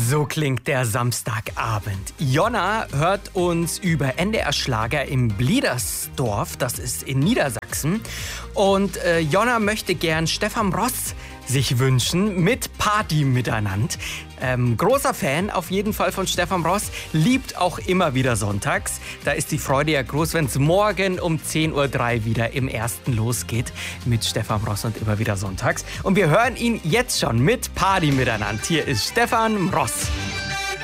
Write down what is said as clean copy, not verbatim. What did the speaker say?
So klingt der Samstagabend. Jonna hört uns über NDR Schlager im Bliedersdorf, das ist in Niedersachsen. Und Jonna möchte gern Stefan Ross sich wünschen mit Party miteinander. Großer Fan auf jeden Fall von Stefan Ross, liebt auch immer wieder sonntags. Da ist die Freude ja groß, wenn es morgen um 10.03 Uhr wieder im Ersten losgeht mit Stefan Ross und immer wieder sonntags. Und wir hören ihn jetzt schon mit Party miteinander. Hier ist Stefan Ross.